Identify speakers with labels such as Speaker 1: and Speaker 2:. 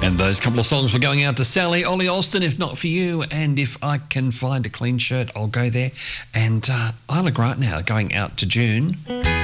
Speaker 1: And those couple of songs were going out to Sally, Ollie Austin, If Not For You, and If I Can Find a Clean Shirt, I'll Go There. And Isla Grant now going out to June.